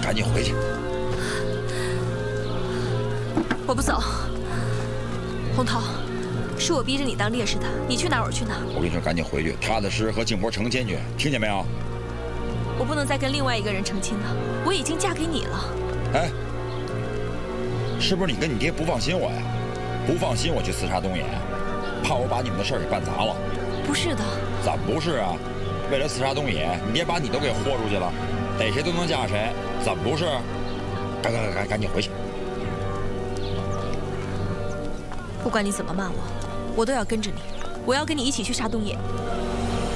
赶紧回去。 我不走，洪涛，是我逼着你当烈士的，你去哪儿我去哪儿。 我跟你说，赶紧回去，踏踏实实和静波成亲去，听见没有？ 我不能再跟另外一个人成亲了，我已经嫁给你了。 哎，是不是你跟你爹不放心我呀？不放心我去刺杀东野，怕我把你们的事儿给办砸了？ 不是的。 怎么不是啊？为了刺杀东野，你爹把你都给豁出去了，逮谁都能嫁谁，怎么不是？赶紧回去！ 不管你怎么骂我，我都要跟着你，我要跟你一起去杀东野。